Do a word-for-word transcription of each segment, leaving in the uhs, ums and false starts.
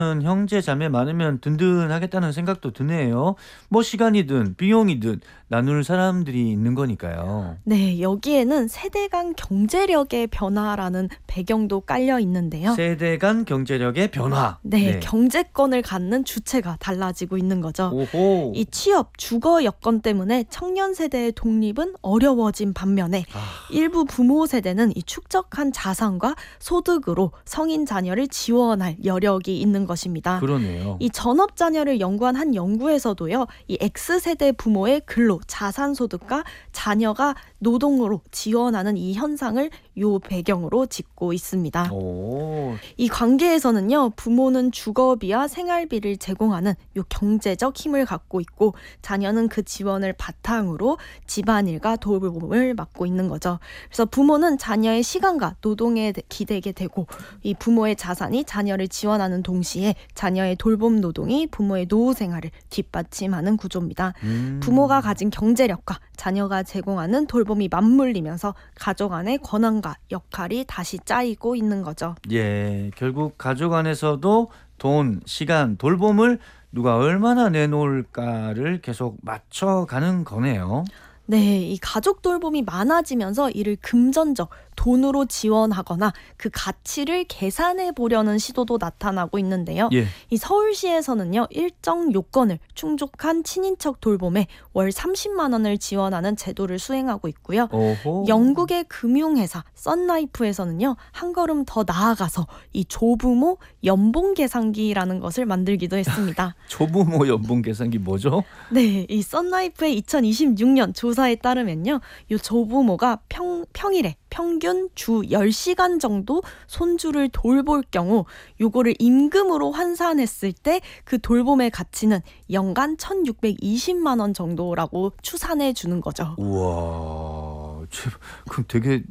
형제 자매 많으면 든든하겠다는 생각도 드네요. 뭐 시간이든 비용이든 나눌 사람들이 있는 거니까요. 네, 여기에는 세대 간 경제력의 변화라는 배경도 깔려 있는데요. 세대 간 경제력의 변화. 네, 네. 경제권을 갖는 주체가 달라지고 있는 거죠. 오호. 이 취업, 주거 여건 때문에 청년 세대의 독립은 어려워진 반면에 아, 일부 부모 세대는 이 축적한 자산과 소득으로 성인 자녀를 지원할 여력이 있는 것입니다. 그러네요. 이 전업 자녀를 연구한 한 연구에서도요, 이 X세대 부모의 근로, 자산 소득과 자녀가 노동으로 지원하는 이 현상을 요 배경으로 짚고 있습니다. 오. 이 관계에서는요, 부모는 주거비와 생활비를 제공하는 요 경제적 힘을 갖고 있고, 자녀는 그 지원을 바탕으로 집안일과 돌봄을 맡고 있는 거죠. 그래서 부모는 자녀의 시간과 노동에 기대게 되고, 이 부모의 자산이 자녀를 지원하는 동시에 자녀의 돌봄 노동이 부모의 노후 생활을 뒷받침하는 구조입니다. 음. 부모가 가진 경제력과 자녀가 제공하는 돌봄이 맞물리면서 가족 안의 권한과 역할이 다시 짜이고 있는 거죠. 예, 결국 가족 안에서도 돈, 시간, 돌봄을 누가 얼마나 내놓을까를 계속 맞춰가는 거네요. 네, 이 가족 돌봄이 많아지면서 이를 금전적, 돈으로 지원하거나 그 가치를 계산해 보려는 시도도 나타나고 있는데요. 예. 이 서울시에서는요, 일정 요건을 충족한 친인척 돌봄에 월 삼십만 원을 지원하는 제도를 수행하고 있고요. 오호. 영국의 금융회사 썬라이프에서는요, 한 걸음 더 나아가서 이 조부모 연봉 계산기라는 것을 만들기도 했습니다. 조부모 연봉 계산기 뭐죠? 네, 이 썬라이프의 이천이십육 년 조사에 따르면요, 이 조부모가 평, 평일에 평균 주 열 시간 정도 손주를 돌볼 경우 요거를 임금으로 환산했을 때 그 돌봄의 가치는 연간 천육백이십만 원 정도라고 추산해 주는 거죠. 우와, 참, 그럼 되게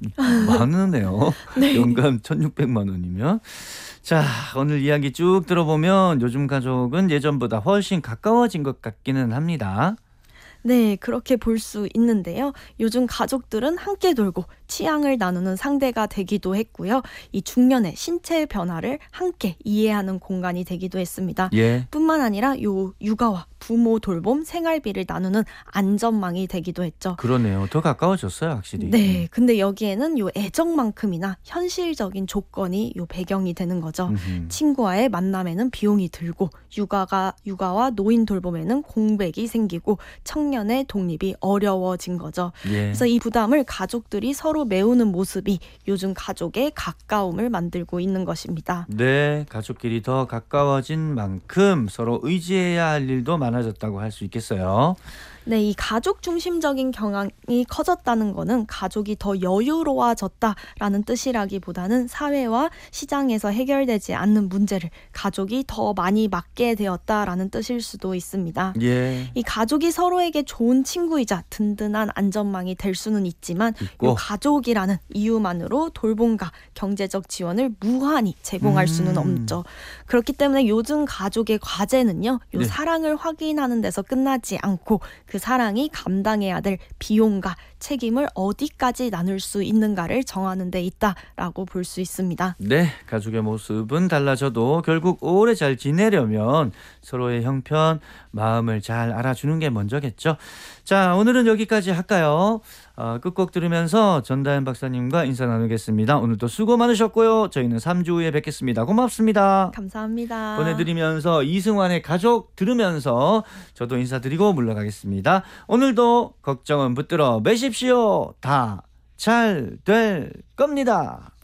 많으네요. 네. 연간 천육백만 원이면. 자, 오늘 이야기 쭉 들어보면 요즘 가족은 예전보다 훨씬 가까워진 것 같기는 합니다. 네, 그렇게 볼 수 있는데요. 요즘 가족들은 함께 놀고 취향을 나누는 상대가 되기도 했고요. 이 중년의 신체 변화를 함께 이해하는 공간이 되기도 했습니다. 예. 뿐만 아니라 요 육아와 부모 돌봄, 생활비를 나누는 안전망이 되기도 했죠. 그러네요. 더 가까워졌어요, 확실히. 네, 근데 여기에는 요 애정만큼이나 현실적인 조건이 요 배경이 되는 거죠. 음흠. 친구와의 만남에는 비용이 들고, 육아가 육아와 노인 돌봄에는 공백이 생기고, 청년의 독립이 어려워진 거죠. 예. 그래서 이 부담을 가족들이 서로 메우는 모습이 요즘 가족의 가까움을 만들고 있는 것입니다. 네, 가족끼리 더 가까워진 만큼 서로 의지해야 할 일도 많아졌다고 할 수 있겠어요. 네, 이 가족 중심적인 경향이 커졌다는 것은 가족이 더 여유로워졌다라는 뜻이라기보다는 사회와 시장에서 해결되지 않는 문제를 가족이 더 많이 맡게 되었다라는 뜻일 수도 있습니다. 예. 이 가족이 서로에게 좋은 친구이자 든든한 안전망이 될 수는 있지만 있고. 이 가족이라는 이유만으로 돌봄과 경제적 지원을 무한히 제공할 수는 음. 없죠. 그렇기 때문에 요즘 가족의 과제는요, 요 네. 사랑을 확인하는 데서 끝나지 않고 그 사랑이 감당해야 될 비용과 책임을 어디까지 나눌 수 있는가를 정하는 데 있다라고 볼 수 있습니다. 네, 가족의 모습은 달라져도 결국 오래 잘 지내려면 서로의 형편, 마음을 잘 알아주는 게 먼저겠죠. 자, 오늘은 여기까지 할까요? 어, 끝곡 들으면서 전다현 박사님과 인사 나누겠습니다. 오늘도 수고 많으셨고요. 저희는 삼 주 후에 뵙겠습니다. 고맙습니다. 감사합니다. 보내드리면서 이승환의 가족 들으면서 저도 인사드리고 물러가겠습니다. 오늘도 걱정은 붙들어 매십시오. 다 잘 될 겁니다.